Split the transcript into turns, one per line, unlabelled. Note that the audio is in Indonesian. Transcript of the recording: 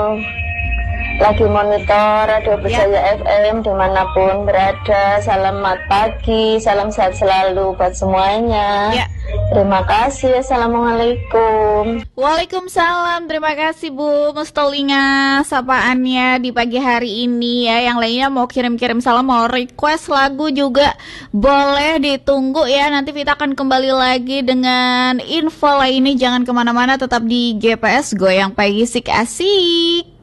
lagi monitor Radio Berjaya FM dimanapun berada. Selamat pagi, salam sehat selalu buat semuanya. Terima kasih. Assalamualaikum.
Waalaikumsalam. Terima kasih Bu Mustolinga sapaannya di pagi hari ini ya. Yang lainnya mau kirim-kirim salam, mau request lagu juga boleh, ditunggu ya. Nanti kita akan kembali lagi dengan info lainnya. Jangan kemana-mana, tetap di GPS Goyang Pagi Sik Asik.